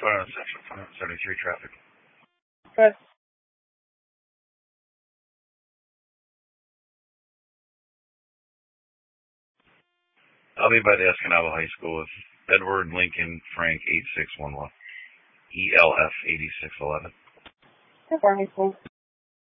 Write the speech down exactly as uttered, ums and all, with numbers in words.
Going on Central seventy-three traffic. Good. I'll be by the Escanaba High School with Edward Lincoln Frank eight six one one. E L F eighty-six eleven. Good morning, please.